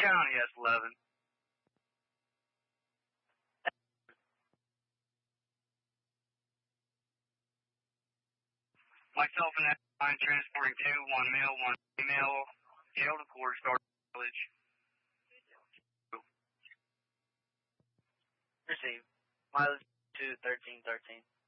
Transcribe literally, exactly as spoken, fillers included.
County, S eleven. Myself and nine transporting two, one male, one female, jail to court, Star Village. Received. Mileage two thirteen thirteen.